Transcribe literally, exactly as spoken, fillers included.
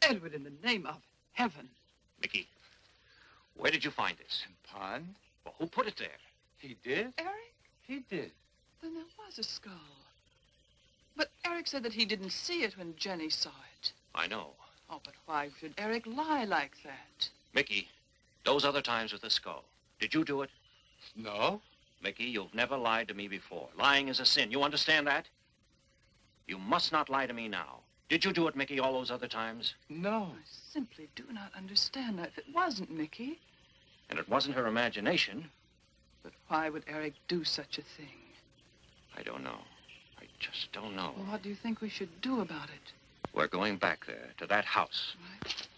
Edward, in the name of heaven. Mickey, where did you find this? Pond? Well, who put it there? He did? Eric? He did. Then there was a skull. But Eric said that he didn't see it when Jenny saw it. I know. Oh, but why should Eric lie like that? Mickey, those other times with the skull, did you do it? No. Mickey, you've never lied to me before. Lying is a sin. You understand that? You must not lie to me now. Did you do it, Mickey, all those other times? No. I simply do not understand that. If it wasn't Mickey. And it wasn't her imagination. But why would Eric do such a thing? I don't know. I just don't know. Well, what do you think we should do about it? We're going back there, to that house. Right.